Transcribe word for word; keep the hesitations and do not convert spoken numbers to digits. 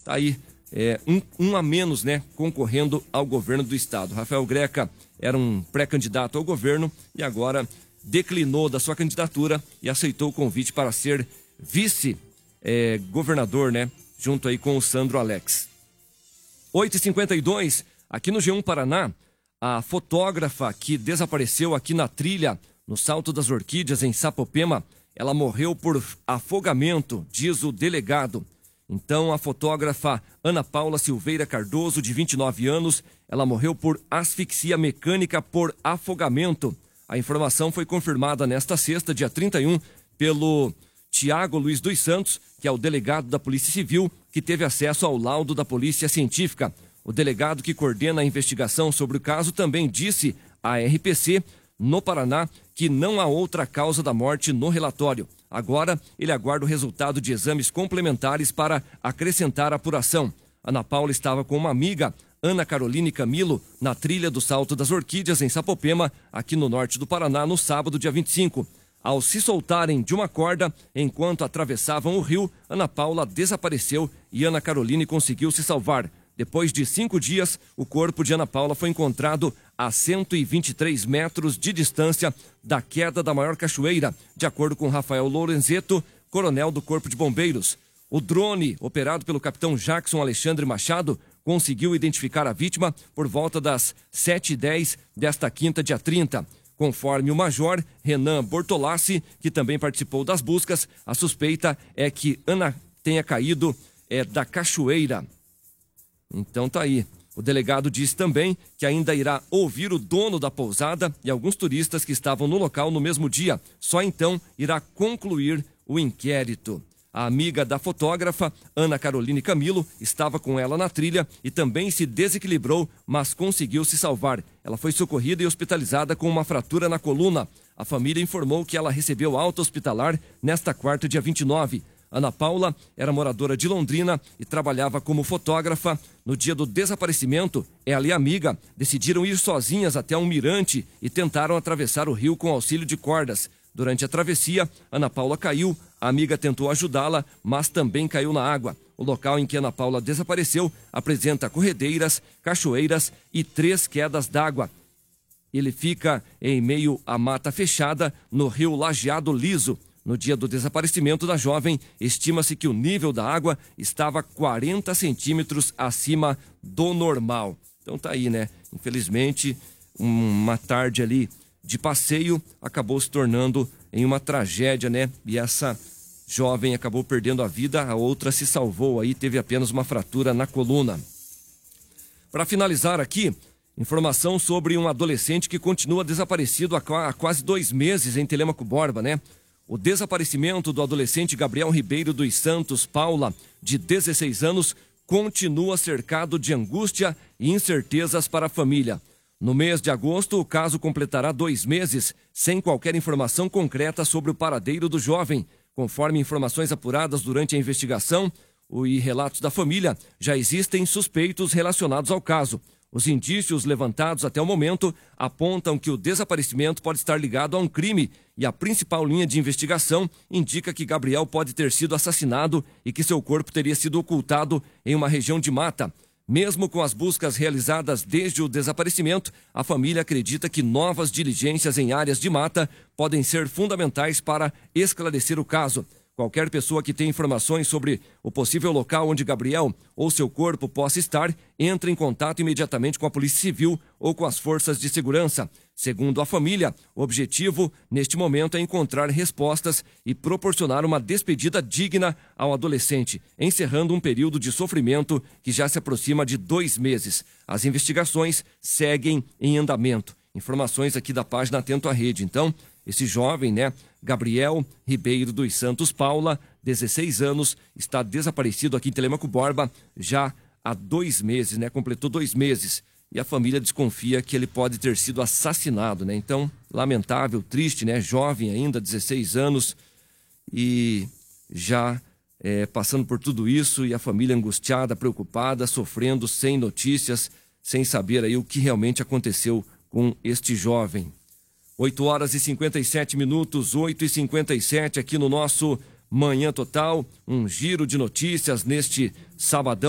Tá aí, é, um, um a menos, né, concorrendo ao governo do estado. Rafael Greca era um pré-candidato ao governo e agora declinou da sua candidatura e aceitou o convite para ser vice-governador, é, né, junto aí com o Sandro Alex. oito e cinquenta e dois, aqui no G um Paraná, a fotógrafa que desapareceu aqui na trilha, no Salto das Orquídeas, em Sapopema, ela morreu por afogamento, diz o delegado. Então, a fotógrafa Ana Paula Silveira Cardoso, de vinte e nove anos, ela morreu por asfixia mecânica por afogamento. A informação foi confirmada nesta sexta, dia trinta e um, pelo Tiago Luiz dos Santos, que é o delegado da Polícia Civil, que teve acesso ao laudo da Polícia Científica. O delegado que coordena a investigação sobre o caso também disse à R P C, no Paraná, que não há outra causa da morte no relatório. Agora, ele aguarda o resultado de exames complementares para acrescentar a apuração. Ana Paula estava com uma amiga, Ana Caroline Camilo, na trilha do Salto das Orquídeas, em Sapopema, aqui no norte do Paraná, no sábado, dia vinte e cinco. Ao se soltarem de uma corda, enquanto atravessavam o rio, Ana Paula desapareceu e Ana Caroline conseguiu se salvar. Depois de cinco dias, o corpo de Ana Paula foi encontrado a cento e vinte e três metros de distância da queda da maior cachoeira, de acordo com Rafael Lorenzeto, coronel do Corpo de Bombeiros. O drone, operado pelo capitão Jackson Alexandre Machado, conseguiu identificar a vítima por volta das sete e dez desta quinta, dia trinta. Conforme o major Renan Bortolassi, que também participou das buscas, a suspeita é que Ana tenha caído é, da cachoeira. Então tá aí. O delegado disse também que ainda irá ouvir o dono da pousada e alguns turistas que estavam no local no mesmo dia. Só então irá concluir o inquérito. A amiga da fotógrafa, Ana Caroline Camilo, estava com ela na trilha e também se desequilibrou, mas conseguiu se salvar. Ela foi socorrida e hospitalizada com uma fratura na coluna. A família informou que ela recebeu alta hospitalar nesta quarta, dia vinte e nove. Ana Paula era moradora de Londrina e trabalhava como fotógrafa. No dia do desaparecimento, ela e a amiga decidiram ir sozinhas até um mirante e tentaram atravessar o rio com auxílio de cordas. Durante a travessia, Ana Paula caiu, a amiga tentou ajudá-la, mas também caiu na água. O local em que Ana Paula desapareceu apresenta corredeiras, cachoeiras e três quedas d'água. Ele fica em meio à mata fechada no rio Lajeado Liso. No dia do desaparecimento da jovem, estima-se que o nível da água estava quarenta centímetros acima do normal. Então tá aí, né? Infelizmente, uma tarde ali de passeio acabou se tornando em uma tragédia, né? E essa jovem acabou perdendo a vida, a outra se salvou aí, teve apenas uma fratura na coluna. Para finalizar aqui, informação sobre um adolescente que continua desaparecido há quase dois meses em Telêmaco Borba, né? O desaparecimento do adolescente Gabriel Ribeiro dos Santos Paula, de dezesseis anos, continua cercado de angústia e incertezas para a família. No mês de agosto, o caso completará dois meses, sem qualquer informação concreta sobre o paradeiro do jovem. Conforme informações apuradas durante a investigação e relatos da família, já existem suspeitos relacionados ao caso. Os indícios levantados até o momento apontam que o desaparecimento pode estar ligado a um crime e a principal linha de investigação indica que Gabriel pode ter sido assassinado e que seu corpo teria sido ocultado em uma região de mata. Mesmo com as buscas realizadas desde o desaparecimento, a família acredita que novas diligências em áreas de mata podem ser fundamentais para esclarecer o caso. Qualquer pessoa que tenha informações sobre o possível local onde Gabriel ou seu corpo possa estar, entre em contato imediatamente com a Polícia Civil ou com as forças de segurança. Segundo a família, o objetivo neste momento é encontrar respostas e proporcionar uma despedida digna ao adolescente, encerrando um período de sofrimento que já se aproxima de dois meses. As investigações seguem em andamento. Informações aqui da página Atento à Rede. Então, esse jovem, né, Gabriel Ribeiro dos Santos Paula, dezesseis anos, está desaparecido aqui em Telêmaco Borba já há dois meses, né? Completou dois meses. E a família desconfia que ele pode ter sido assassinado, né? Então, lamentável, triste, né? Jovem ainda, dezesseis anos, e já é, passando por tudo isso, e a família angustiada, preocupada, sofrendo, sem notícias, sem saber aí o que realmente aconteceu com este jovem. oito horas e cinquenta e sete minutos, oito e cinquenta e sete aqui no nosso Manhã Total, um giro de notícias neste sabadão.